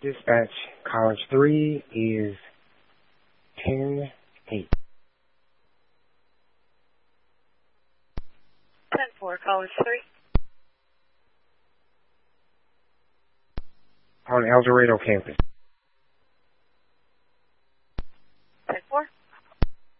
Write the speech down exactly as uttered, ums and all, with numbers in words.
Dispatch, College three is ten eight. ten four, College three. On El Dorado campus.